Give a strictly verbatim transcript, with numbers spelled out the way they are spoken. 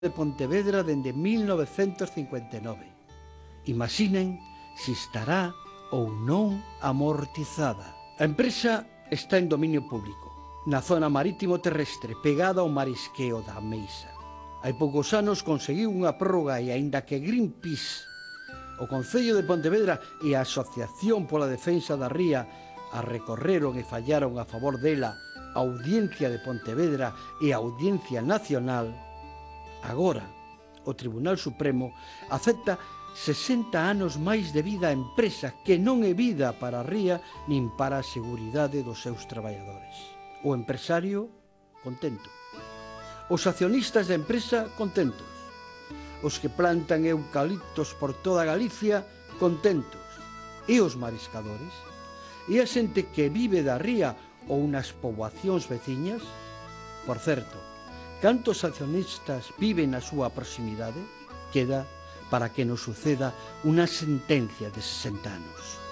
de Pontevedra dende mil novecentos cincuenta e nove. Imaginen se estará ou non amortizada. A empresa está en dominio público, na zona marítimo terrestre, pegada ao marisqueo da Meixa. Hai poucos anos conseguiu unha prórroga e aínda que Greenpeace, o Concello de Pontevedra e a Asociación pola Defensa da Ría a recorreron e fallaron a favor dela a Audiencia de Pontevedra e a Audiencia Nacional, agora o Tribunal Supremo acepta sesenta anos máis de vida a empresa que non é vida para a ría nin para a seguridade dos seus traballadores. O empresario, contento. Os accionistas da empresa, contentos. Os que plantan eucaliptos por toda Galicia, contentos. E os mariscadores? E a xente que vive da ría ou nas poboacións veciñas? Por certo, cantos accionistas viven na súa proximidade? Queda para que nos suceda unha sentencia de sesenta anos.